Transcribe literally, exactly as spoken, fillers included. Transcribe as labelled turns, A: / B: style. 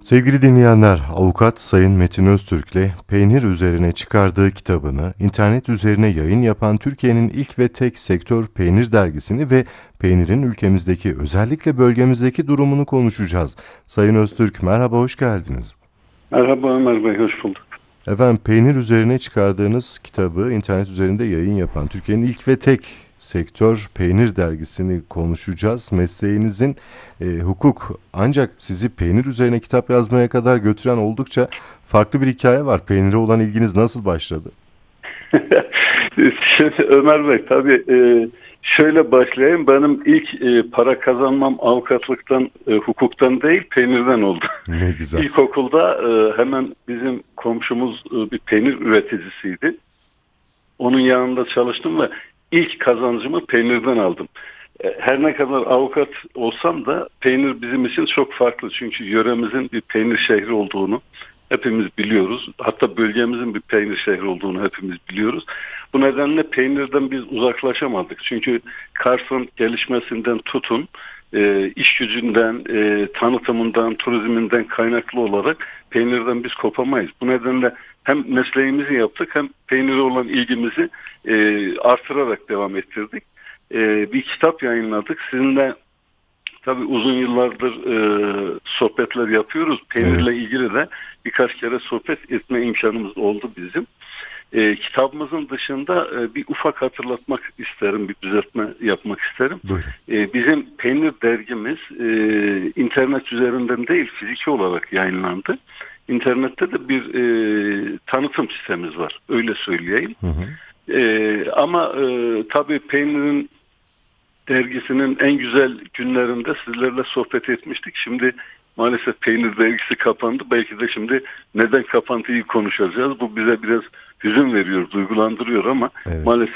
A: Sevgili dinleyenler, avukat Sayın Metin Öztürk'le peynir üzerine çıkardığı kitabını internet üzerine yayın yapan Türkiye'nin ilk ve tek sektör peynir dergisini ve peynirin ülkemizdeki özellikle bölgemizdeki durumunu konuşacağız. Sayın Öztürk, merhaba, hoş geldiniz.
B: Merhaba Ömer Bey, hoş bulduk.
A: Efendim, peynir üzerine çıkardığınız kitabı internet üzerinde yayın yapan Türkiye'nin ilk ve tek sektör peynir dergisini konuşacağız. Mesleğinizin e, hukuk, ancak sizi peynir üzerine kitap yazmaya kadar götüren oldukça farklı bir hikaye var. Peynire olan ilginiz nasıl başladı?
B: Şimdi Ömer Bey, tabii e, şöyle başlayayım. Benim ilk e, para kazanmam avukatlıktan, e, hukuktan değil, peynirden oldu.
A: Ne güzel.
B: İlkokulda e, hemen bizim komşumuz e, bir peynir üreticisiydi. Onun yanında çalıştım ve ilk kazancımı peynirden aldım. E, Her ne kadar avukat olsam da peynir bizim için çok farklı. Çünkü yöremizin bir peynir şehri olduğunu hepimiz biliyoruz. Hatta bölgemizin bir peynir şehri olduğunu hepimiz biliyoruz. Bu nedenle peynirden biz uzaklaşamadık. Çünkü Kars'ın gelişmesinden tutun, e, iş gücünden, e, tanıtımından, turizminden kaynaklı olarak peynirden biz kopamayız. Bu nedenle hem mesleğimizi yaptık hem peynire olan ilgimizi e, artırarak devam ettirdik. E, bir kitap yayınladık. Sizinle tabii uzun yıllardır e, sohbetler yapıyoruz. Peynirle
A: Evet.
B: ilgili de birkaç kere sohbet etme imkanımız oldu bizim. E, kitabımızın dışında e, bir ufak hatırlatmak isterim, bir düzeltme yapmak isterim.
A: Buyurun.
B: E, bizim peynir dergimiz e, internet üzerinden değil, fiziki olarak yayınlandı. İnternette de bir e, tanıtım sistemimiz var, öyle söyleyeyim.
A: Hı hı.
B: E, ama e, tabii peynirin dergisinin en güzel günlerinde sizlerle sohbet etmiştik. Şimdi maalesef peynir dergisi kapandı. Belki de şimdi neden kapandığını konuşacağız. Bu bize biraz hüzün veriyor, duygulandırıyor ama
A: Evet.
B: maalesef